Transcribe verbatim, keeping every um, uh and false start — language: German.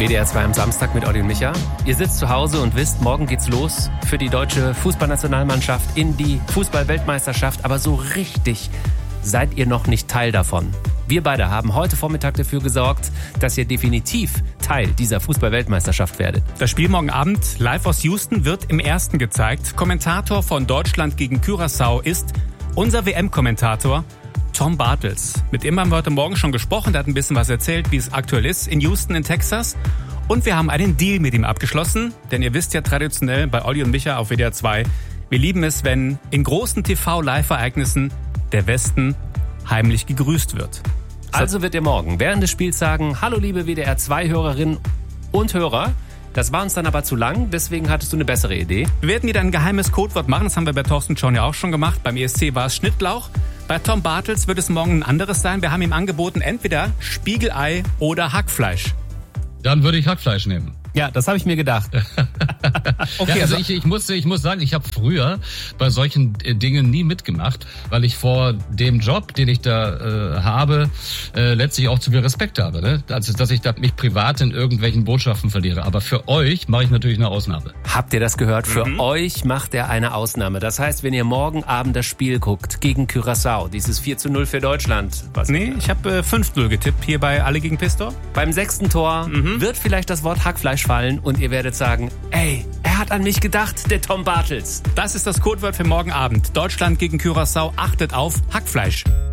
W D R zwei am Samstag mit Olli und Micha. Ihr sitzt zu Hause und wisst, morgen geht's los für die deutsche Fußballnationalmannschaft in die Fußball-Weltmeisterschaft. Aber so richtig seid ihr noch nicht Teil davon. Wir beide haben heute Vormittag dafür gesorgt, dass ihr definitiv Teil dieser Fußball-Weltmeisterschaft werdet. Das Spiel morgen Abend live aus Houston wird im Ersten gezeigt. Kommentator von Deutschland gegen Curaçao ist unser W M-Kommentator Tom Bartels. Mit ihm haben wir heute Morgen schon gesprochen. Der hat ein bisschen was erzählt, wie es aktuell ist in Houston in Texas. Und wir haben einen Deal mit ihm abgeschlossen. Denn ihr wisst ja traditionell bei Olli und Micha auf W D R zwei, wir lieben es, wenn in großen T V-Live-Ereignissen der Westen heimlich gegrüßt wird. Also wird ihr morgen während des Spiels sagen, hallo liebe W D R zwei Hörerinnen und Hörer. Das war uns dann aber zu lang, deswegen hattest du eine bessere Idee. Wir werden wieder ein geheimes Codewort machen, das haben wir bei Thorsten Schaun ja auch schon gemacht. Beim E S C war es Schnittlauch. Bei Tom Bartels wird es morgen ein anderes sein. Wir haben ihm angeboten, entweder Spiegelei oder Hackfleisch. Dann würde ich Hackfleisch nehmen. Ja, das habe ich mir gedacht. Okay, ja, also ich, ich, muss, ich muss sagen, ich habe früher bei solchen Dingen nie mitgemacht, weil ich vor dem Job, den ich da äh, habe, äh, letztlich auch zu viel Respekt habe. Ne? Also, dass ich da mich privat in irgendwelchen Botschaften verliere. Aber für euch mache ich natürlich eine Ausnahme. Habt ihr das gehört? Für Mhm. euch macht er eine Ausnahme. Das heißt, wenn ihr morgen Abend das Spiel guckt gegen Curaçao, dieses vier zu null für Deutschland. Was Nee, ich habe äh, fünf null getippt hier bei Alle gegen Pistor. Beim sechsten Tor Mhm. wird vielleicht das Wort Hackfleisch fallen und ihr werdet sagen, ey, er hat an mich gedacht, der Tom Bartels. Das ist das Codewort für morgen Abend. Deutschland gegen Curaçao, achtet auf Hackfleisch.